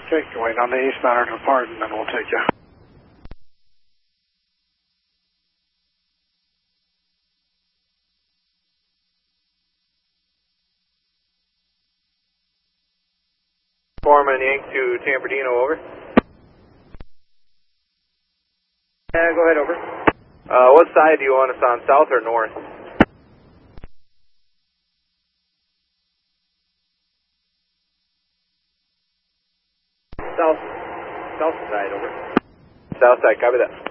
Okay, you wait on the eastbound to depart, and then we'll take you. Foreman Inc. to Tamperdino, over. Go ahead, over. What side do you want us on, south or north? South side, over. South side, copy that.